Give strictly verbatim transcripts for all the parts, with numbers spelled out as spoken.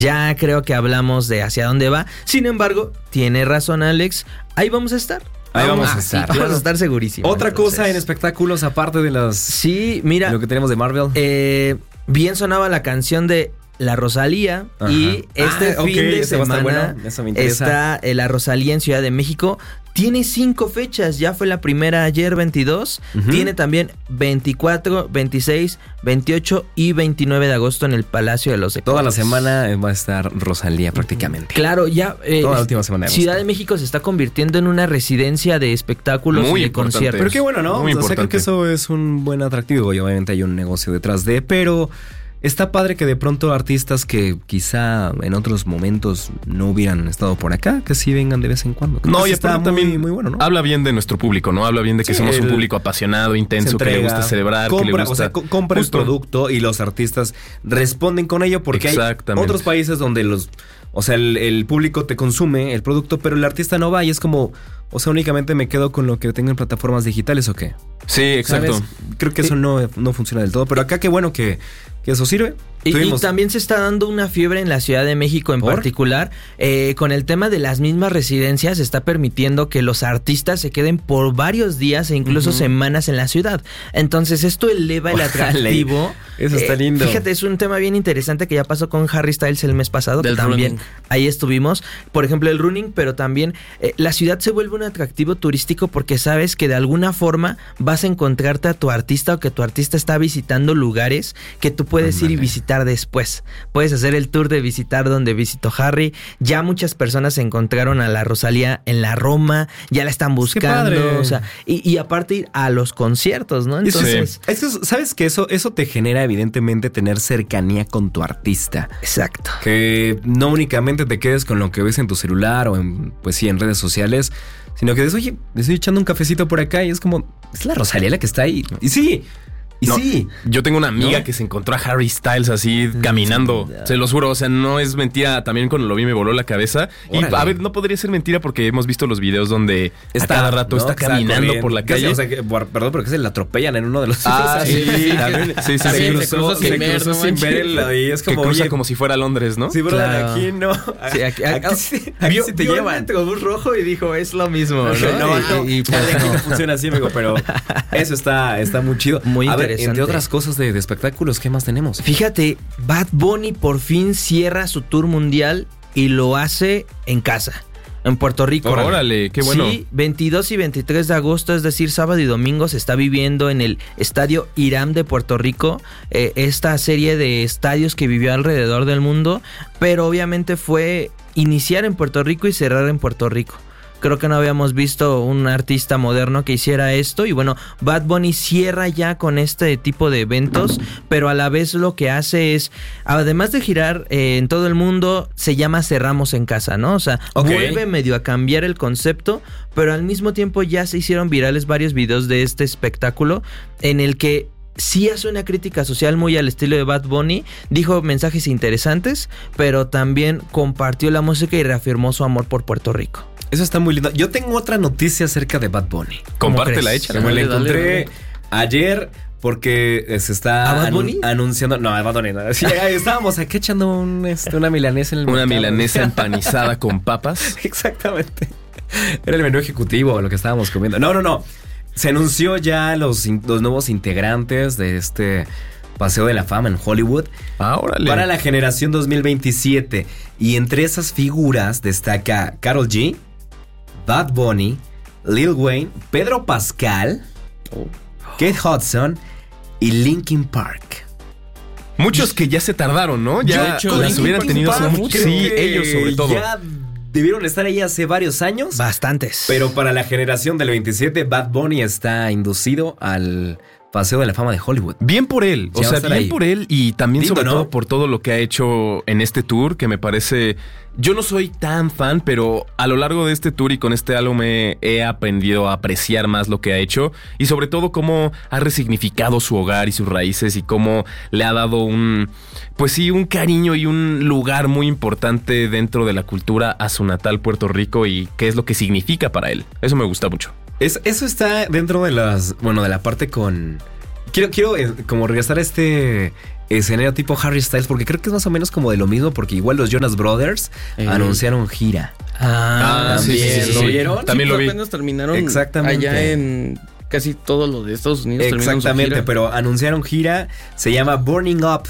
Ya creo que hablamos de hacia dónde va. Sin embargo, tiene razón Alex, ahí vamos a estar. Ahí vamos ah, a estar. Sí, claro. Vamos a estar segurísimos. Otra entonces. cosa en espectáculos, aparte de las... Sí, mira. Lo que tenemos de Marvel. Eh, bien sonaba la canción de la Rosalía. Ajá. Y este ah, fin okay, de semana bueno. Eso me interesa. está eh, la Rosalía en Ciudad de México. Tiene cinco fechas, ya fue la primera ayer, veintidós. Uh-huh. Tiene también veinticuatro, veintiséis, veintiocho y veintinueve de agosto en el Palacio de los Deportes. Toda la semana va a estar Rosalía prácticamente. Claro, ya... Eh, Toda la última semana. Ciudad de México se está convirtiendo en una residencia de espectáculos Muy y de importante. conciertos. Pero qué bueno, ¿no? Muy o sea, creo que eso es un buen atractivo y obviamente hay un negocio detrás de, pero... Está padre que de pronto artistas que quizá en otros momentos no hubieran estado por acá, que sí vengan de vez en cuando. No, y está también muy, muy bueno, ¿no? Habla bien de nuestro público, ¿no? Habla bien de que sí, somos el, un público apasionado, intenso, entrega, que le gusta celebrar, compra, que le gusta... O sea, co- compra el producto y los artistas responden con ello porque hay otros países donde los... O sea, el, el público te consume el producto, pero el artista no va y es como... O sea, únicamente me quedo con lo que tengo en plataformas digitales o qué. Sí, exacto. ¿Sabes? Creo que eso no, no funciona del todo, pero acá qué bueno que, que eso sirve. Y, y también se está dando una fiebre en la Ciudad de México en ¿Por? particular, eh, con el tema de las mismas residencias, se está permitiendo que los artistas se queden por varios días e incluso uh-huh. semanas en la ciudad. Entonces esto eleva el atractivo. Eso está lindo. Eh, fíjate, es un tema bien interesante que ya pasó con Harry Styles el mes pasado, Del que también running. ahí estuvimos. Por ejemplo, el running, pero también eh, la ciudad se vuelve un atractivo turístico porque sabes que de alguna forma vas a encontrarte a tu artista o que tu artista está visitando lugares que tú puedes Andale. ir y visitar después. Puedes hacer el tour de visitar donde visitó Harry. Ya muchas personas encontraron a la Rosalía en la Roma, ya la están buscando, o sea, y, y aparte ir a los conciertos, ¿no? Entonces, sí. Eso, sabes que eso, eso te genera evidentemente tener cercanía con tu artista. Exacto. Que no únicamente te quedes con lo que ves en tu celular o en, pues sí, en redes sociales, sino que dices, oye, me estoy echando un cafecito por acá y es como, es la Rosalía la que está ahí. Y sí. Y no, sí. Yo tengo una amiga ¿No? que se encontró a Harry Styles así caminando. Sí, se los juro, o sea, no es mentira. También cuando lo vi me voló la cabeza. Órale. Y a ver, no podría ser mentira porque hemos visto los videos donde está, a cada rato ¿no? está caminando por la calle. O sea, que, perdón, pero que se la atropellan en uno de los... Ah, sí, sí, también, sí, sí, se sí. cruzó, se cruzó sin verlo y es como... Que cruza oye, como si fuera Londres, ¿no? Sí, pero claro. aquí no. Sí, aquí, aquí, aquí, sí, aquí vio, sí te llevan. El metrobús rojo y dijo, es lo mismo, ¿no? No, no, y, y pues, aquí no funciona así, amigo, pero eso está, está muy chido. Muy a interesante. Ver, entre otras cosas de, de espectáculos, ¿qué más tenemos? Fíjate, Bad Bunny por fin cierra su tour mundial y lo hace en casa, en Puerto Rico. Oh, órale, qué bueno. Sí, veintidós y veintitrés de agosto, es decir, sábado y domingo, se está viviendo en el Estadio Irán de Puerto Rico, eh, esta serie de estadios que vivió alrededor del mundo, pero obviamente fue iniciar en Puerto Rico y cerrar en Puerto Rico. Creo que no habíamos visto un artista moderno que hiciera esto. Y bueno, Bad Bunny cierra ya con este tipo de eventos, pero a la vez lo que hace es, además de girar eh, en todo el mundo, se llama Cerramos en Casa, ¿no? O sea, okay. vuelve medio a cambiar el concepto, pero al mismo tiempo ya se hicieron virales varios videos de este espectáculo en el que sí hace una crítica social muy al estilo de Bad Bunny, dijo mensajes interesantes, pero también compartió la música y reafirmó su amor por Puerto Rico. Eso está muy lindo. Yo tengo otra noticia acerca de Bad Bunny. Compártela, échala. Me la encontré dale, dale. ayer porque se está anu- anunciando... No, a Bad Bunny. No. Sí, estábamos aquí echando un, este, una milanesa en el Una mercado. milanesa empanizada con papas. Exactamente. Era el menú ejecutivo lo que estábamos comiendo. No, no, no. Se anunció ya los, los nuevos integrantes de este... Paseo de la Fama en Hollywood. Ah, órale. Para la generación dos mil veintisiete. Y entre esas figuras destaca Karol G, Bad Bunny, Lil Wayne, Pedro Pascal, oh. Kate Hudson y Linkin Park. Muchos que ya se tardaron, ¿no? Ya Yo, las hubieran tenido hace mucho. Sí, ellos sobre todo. Ya debieron estar ahí hace varios años. Bastantes. Pero para la generación del veintisiete, Bad Bunny está inducido al Paseo de la Fama de Hollywood. Bien por él, o sea, bien ahí. por él y también Lindo, sobre ¿no? todo por todo lo que ha hecho en este tour, que me parece... Yo no soy tan fan, pero a lo largo de este tour y con este álbum he, he aprendido a apreciar más lo que ha hecho y sobre todo cómo ha resignificado su hogar y sus raíces y cómo le ha dado un, pues sí, un cariño y un lugar muy importante dentro de la cultura a su natal Puerto Rico y qué es lo que significa para él. Eso me gusta mucho. Es, eso está dentro de las, bueno, de la parte con... Quiero, quiero eh, como regresar a este... escenario tipo Harry Styles, porque creo que es más o menos como de lo mismo, porque igual los Jonas Brothers eh. anunciaron gira. Ah, ah sí, sí, sí, sí, ¿lo vieron? También sí, lo vi. Apenas terminaron Exactamente. allá en casi todo lo de Estados Unidos. Exactamente, pero anunciaron gira, se llama Burning Up.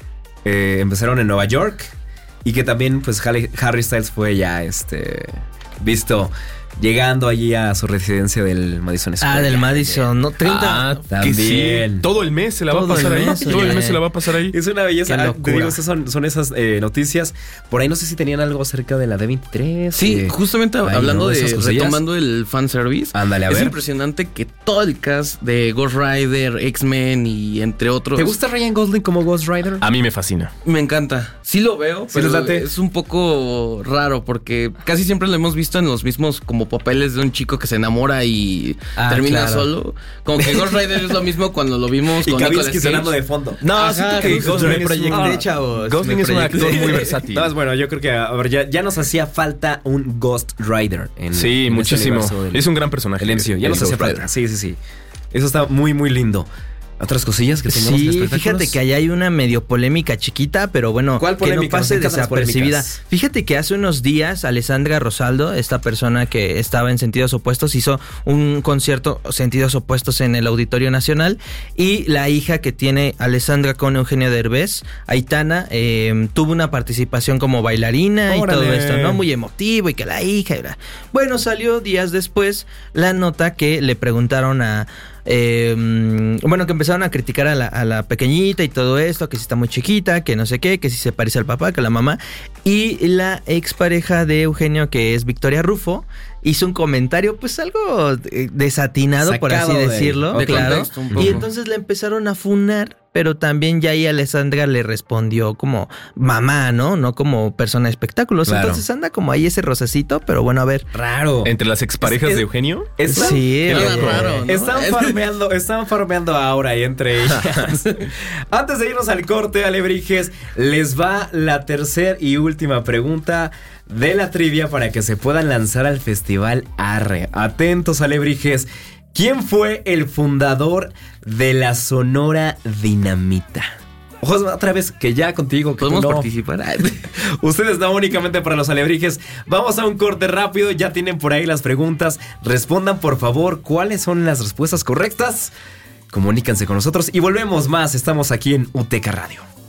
Eh, empezaron en Nueva York y que también pues Harry Styles fue ya este visto llegando allí a su residencia del Madison Square. Ah, del Madison, ¿no? treinta. Ah, también. Sí. Todo el mes se la Todo va a pasar ahí. Mes, Todo el mes se la va a pasar ahí. Es una belleza. Te digo, esas son, son esas eh, noticias. Por ahí no sé si tenían algo acerca de la D veintitrés. Sí, eh, justamente ay, hablando ¿no? de, de retomando el fanservice. Ándale, a es ver. Es impresionante que todo el cast de Ghost Rider, X-Men y entre otros. ¿Te gusta Ryan Gosling como Ghost Rider? A mí me fascina. Me encanta. Sí lo veo, ¿Sí pero es un poco raro porque casi siempre lo hemos visto en los mismos como papeles de un chico que se enamora y ah, termina claro. solo. Como que Ghost Rider es lo mismo cuando lo vimos y con Nicolas Cage. sonando de fondo. No, Ajá, sí, que Gosling es un, ah, chavos, Gosling es un actor muy versátil. No, es bueno, yo creo que a ver, ya, ya nos hacía falta un Ghost Rider. En, sí, en muchísimo. Este del, es un gran personaje. El M C U. Ya nos hacía falta. Sí, sí, sí. Eso está muy, muy lindo. ¿Otras cosillas que tengamos sí, en espectáculos? Fíjate que allá hay una medio polémica chiquita, pero bueno, ¿cuál polémica? Que no pase desapercibida. Fíjate que hace unos días Alessandra Rosaldo, esta persona que estaba en Sentidos Opuestos, hizo un concierto Sentidos Opuestos en el Auditorio Nacional y la hija que tiene Alessandra con Eugenio Derbez, Aitana, eh, tuvo una participación como bailarina. Órale. Y todo esto, ¿no? Muy emotivo y que la hija... Era... Bueno, salió días después la nota que le preguntaron a... Eh, bueno, que empezaron a criticar a la, a la pequeñita y todo esto, que si está muy chiquita, que no sé qué, que si se parece al papá, que a la mamá. Y la expareja de Eugenio, que es Victoria Rufo, hizo un comentario, pues algo desatinado, sacado por así de, decirlo, de claro. Contexto, y entonces le empezaron a funar, pero también ya ahí Alessandra le respondió como mamá, ¿no? No como persona de espectáculos. Claro. Entonces anda como ahí ese rocecito, pero bueno, a ver. Raro. ¿Entre las exparejas es, de Eugenio? ¿Están? Sí, es raro, ¿no? Están farmeando, están farmeando ahora ahí entre ellas. Antes de irnos al corte, Alebrijes, les va la tercera y última pregunta de la trivia para que se puedan lanzar al Festival Arre. Atentos, Alebrijes. ¿Quién fue el fundador de la Sonora Dinamita? Ojos, otra vez que ya contigo. Que ¿podemos no. participar? Ustedes no, únicamente para los Alebrijes. Vamos a un corte rápido. Ya tienen por ahí las preguntas. Respondan, por favor, cuáles son las respuestas correctas. Comuníquense con nosotros y volvemos más. Estamos aquí en U T K Radio.